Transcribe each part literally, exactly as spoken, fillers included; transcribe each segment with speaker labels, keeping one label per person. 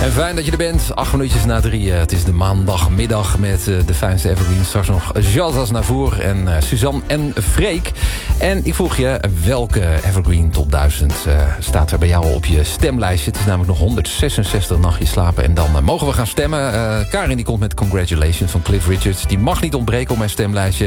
Speaker 1: En fijn dat je er bent. Acht minuutjes na drie. Het is de maandagmiddag met de fijnste evergreens. Straks nog Jazz Navour en uh, Suzanne en Freek. En ik vroeg je, welke evergreen top duizend uh, staat er bij jou op je stemlijstje? Het is namelijk nog honderdzesenzestig nachtjes slapen. En dan uh, mogen we gaan stemmen. Uh, Karin die komt met Congratulations van Cliff Richards. Die mag niet ontbreken op mijn stemlijstje.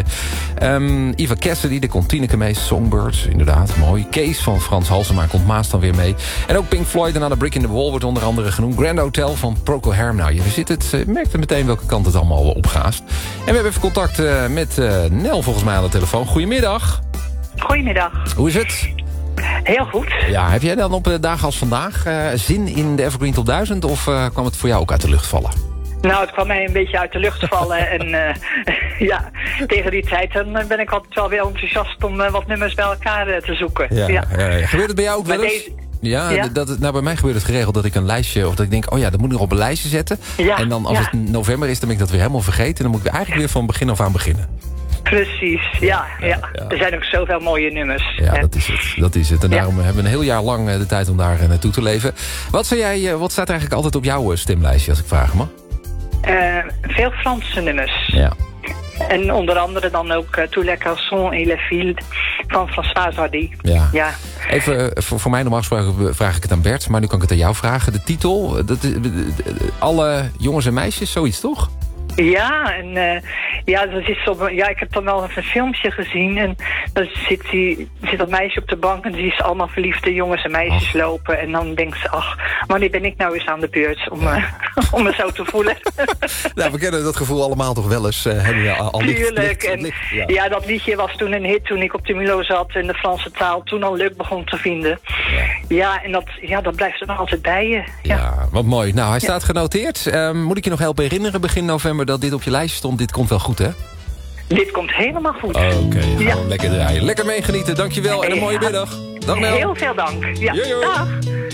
Speaker 1: Um, Eva Cassidy, de komt Tineke mee. Songbirds, inderdaad, mooi. Kees van Frans Halsema komt Maas dan weer mee. En ook Pink Floyd en Another Brick in the Wall wordt onder andere genoemd. Grand Hotel van Procol Harum. Nou, je zit het, uh, merkt meteen welke kant het allemaal opgaast. En we hebben even contact uh, met uh, Nel volgens mij aan de telefoon. Goedemiddag.
Speaker 2: Goedemiddag.
Speaker 1: Hoe is het?
Speaker 2: Heel goed.
Speaker 1: Ja, heb jij dan op de dagen als vandaag uh, zin in de Evergreen Top duizend... of uh, kwam het voor jou ook uit de lucht vallen?
Speaker 2: Nou, het kwam mij een beetje uit de lucht vallen. en uh, ja, tegen die tijd dan ben ik altijd wel weer enthousiast om uh, wat nummers bij elkaar uh, te zoeken.
Speaker 1: Ja,
Speaker 2: ja.
Speaker 1: Ja, ja. Gebeurt het bij jou ook wel eens?
Speaker 2: Deze...
Speaker 1: Ja,
Speaker 2: ja?
Speaker 1: Dat, nou, bij mij gebeurt het geregeld dat ik een lijstje... of dat ik denk, oh ja, dat moet ik nog op een lijstje zetten.
Speaker 2: Ja,
Speaker 1: en dan als
Speaker 2: ja.
Speaker 1: het november is, dan ben ik dat weer helemaal vergeten. En dan moet ik eigenlijk weer van begin af aan beginnen.
Speaker 2: Precies, ja, ja, ja.
Speaker 1: ja.
Speaker 2: Er zijn ook zoveel mooie nummers.
Speaker 1: Ja,
Speaker 2: hè?
Speaker 1: dat is het. Dat is het. En
Speaker 2: Ja.
Speaker 1: daarom hebben we een heel jaar lang de tijd om daar naartoe te leven. Wat, zou jij, wat staat eigenlijk altijd op jouw stemlijstje, als ik vraag me?
Speaker 2: Uh, veel Franse nummers.
Speaker 1: Ja.
Speaker 2: En onder andere dan ook uh, Tous les garçons et les filles van François Hardy.
Speaker 1: Ja.
Speaker 2: ja.
Speaker 1: Even, uh, voor, voor mij normaal gesproken vraag ik het aan Bert, maar nu kan ik het aan jou vragen. De titel, dat, is, alle jongens en meisjes, zoiets toch?
Speaker 2: Ja, en uh, ja, dat is op, ja, ik heb dan wel even een filmpje gezien. En dan zit, die, zit dat meisje op de bank en zie ze allemaal verliefde jongens en meisjes oh. lopen. En dan denkt ze, ach, wanneer ben ik nou eens aan de beurt om, uh, om me zo te voelen.
Speaker 1: Nou, we kennen dat gevoel allemaal toch wel eens. Uh, ja, al
Speaker 2: Tuurlijk.
Speaker 1: Licht, licht,
Speaker 2: en,
Speaker 1: licht, ja.
Speaker 2: ja, dat liedje was toen een hit toen ik op de Milo zat en de Franse taal toen al leuk begon te vinden. Ja, ja en dat, ja, dat blijft er nog altijd bij je. Ja,
Speaker 1: ja wat mooi. Nou, hij staat ja. genoteerd. Um, moet ik je nog helpen herinneren begin november dat dit op je lijstje stond? Dit komt wel goed, hè?
Speaker 2: Dit komt helemaal goed.
Speaker 1: Oké, okay,
Speaker 2: ja.
Speaker 1: lekker draaien. Lekker meegenieten, dankjewel en een mooie middag. Dag Nel.
Speaker 2: Heel veel dank. Ja,
Speaker 1: Jojo.
Speaker 2: dag.